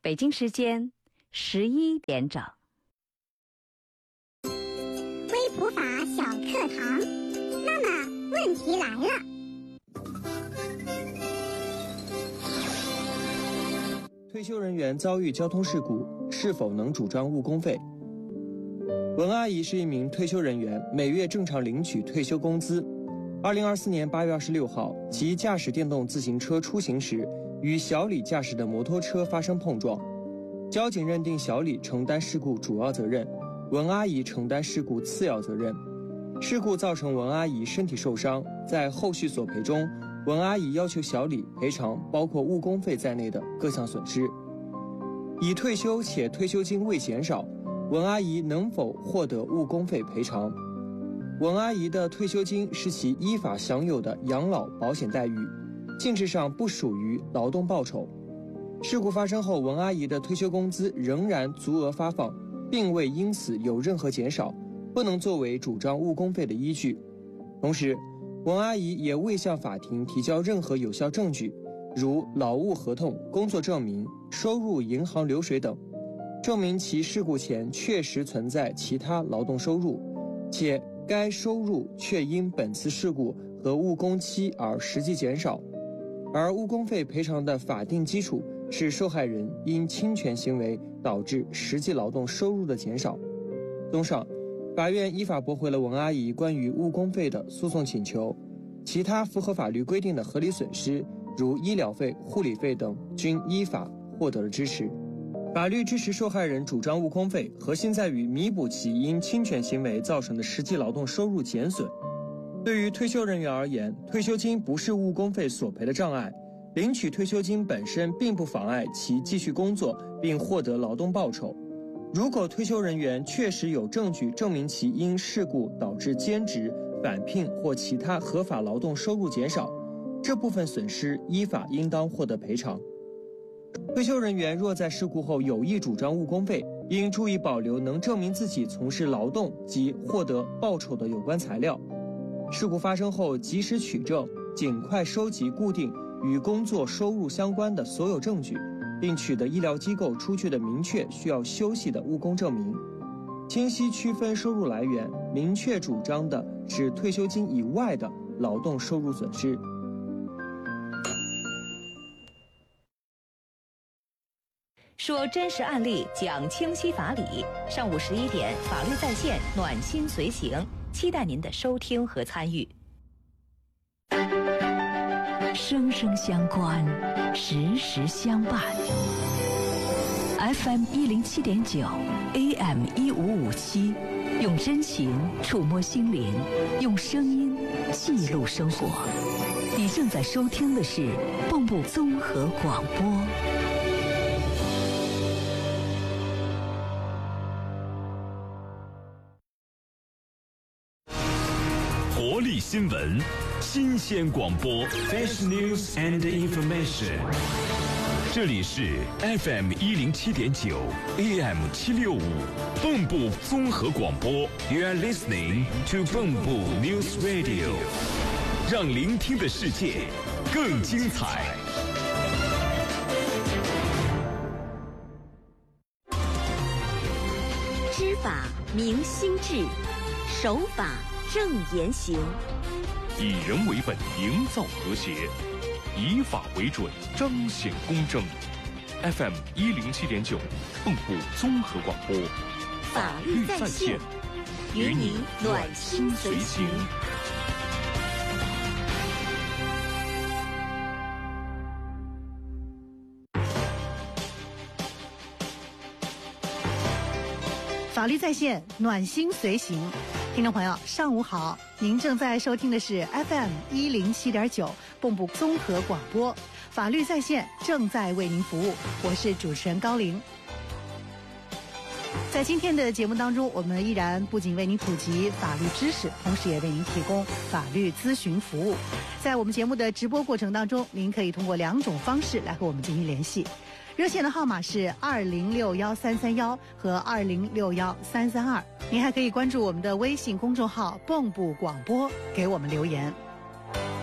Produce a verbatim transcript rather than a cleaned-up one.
北京时间十一点整。 微普法小课堂，那么问题来了。 退休人员遭遇交通事故，是否能主张误工费？文阿姨是一名退休人员，每月正常领取退休工资。二零二四年八月二十六号，其驾驶电动自行车出行时，与小李驾驶的摩托车发生碰撞。交警认定小李承担事故主要责任，文阿姨承担事故次要责任。事故造成文阿姨身体受伤，在后续索赔中，文阿姨要求小李赔偿包括误工费在内的各项损失。已退休且退休金未减少，文阿姨能否获得误工费赔偿？文阿姨的退休金是其依法享有的养老保险待遇，性质上不属于劳动报酬。事故发生后，文阿姨的退休工资仍然足额发放，并未因此有任何减少，不能作为主张误工费的依据。同时，文阿姨也未向法庭提交任何有效证据，如劳务合同、工作证明、收入银行流水等，证明其事故前确实存在其他劳动收入，且该收入却因本次事故和误工期而实际减少。而误工费赔偿的法定基础是受害人因侵权行为导致实际劳动收入的减少。综上，法院依法驳回了文阿姨关于误工费的诉讼请求，其他符合法律规定的合理损失，如医疗费、护理费等，均依法获得了支持。法律支持受害人主张误工费，核心在于弥补其因侵权行为造成的实际劳动收入减损。对于退休人员而言，退休金不是误工费索赔的障碍，领取退休金本身并不妨碍其继续工作并获得劳动报酬。如果退休人员确实有证据证明其因事故导致兼职、返聘或其他合法劳动收入减少，这部分损失依法应当获得赔偿。退休人员若在事故后有意主张误工费，应注意保留能证明自己从事劳动及获得报酬的有关材料。事故发生后及时取证，尽快收集固定与工作收入相关的所有证据，并取得医疗机构出具的明确需要休息的误工证明。清晰区分收入来源，明确主张的是退休金以外的劳动收入损失。 说真实案例，讲清晰法理。上午十一点，法律在线，暖心随行，期待您的收听和参与。 生生相关，时时相伴。F M 一零七点九 ，A M 一五五七，用真情触摸心灵，用声音记录生活。你正在收听的是蚌埠综合广播。 活力新闻，新鲜广播 ，Fresh News and Information。 这里是 F M 一零七点九 ，A M 七六五，蚌埠综合广播。 You are listening to 蚌埠 News Radio， 让聆听的世界更精彩。 知法明心智，守法正言行， 以人为本，营造和谐；以法为准，彰显公正。F M 一零七点九，蚌埠综合广播， 法律在线，与你暖心随行。 法律在线，暖心随行。听众朋友，上午好！您正在收听的是 F M 一零七点九蚌埠综合广播，法律在线正在为您服务，我是主持人高玲。在今天的节目当中，我们依然不仅为您普及法律知识，同时也为您提供法律咨询服务。在我们节目的直播过程当中，您可以通过两种方式来和我们进行联系。热线的号码是二零六幺三三幺和二零六幺三三二，您还可以关注我们的微信公众号蚌埠广播，给我们留言。